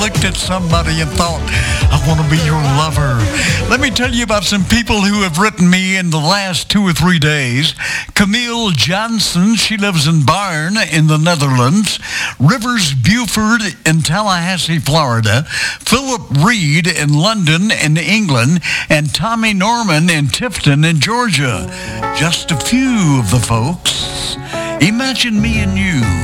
looked at somebody and thought, I want to be your lover. Let me tell you about some people who have written me in the last 2 or 3 days. Camille Johnson, she lives in Barn in the Netherlands. Rivers Buford in Tallahassee, Florida. Philip Reed in London in England. And Tommy Norman in Tifton in Georgia. Just a few of the folks. Imagine me and you